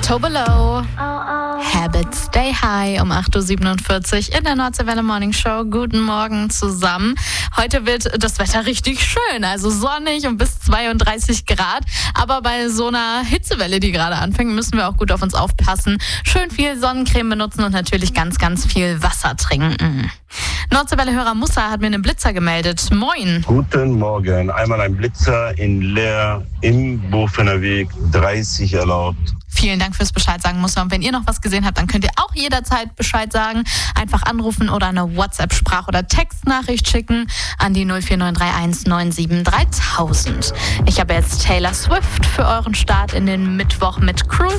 Tove Lo, Habits Stay High um 8.47 Uhr in der Nordseewelle Morning Show. Guten Morgen zusammen. Heute wird das Wetter richtig schön, also sonnig und bis 32 Grad. Aber bei so einer Hitzewelle, die gerade anfängt, müssen wir auch gut auf uns aufpassen. Schön viel Sonnencreme benutzen und natürlich ganz, ganz viel Wasser trinken. Nordseewelle-Hörer Musa hat mir einen Blitzer gemeldet. Moin. Guten Morgen. Einmal ein Blitzer in Leer im Bofener Weg, 30 erlaubt. Vielen Dank fürs Bescheid sagen, Musa. Und wenn ihr noch was gesehen habt, dann könnt ihr auch jederzeit Bescheid sagen. Einfach anrufen oder eine WhatsApp-Sprach- oder Textnachricht schicken an die 04931 97 3000. Ich habe jetzt Taylor Swift für euren Start in den Mittwoch mit Cruise.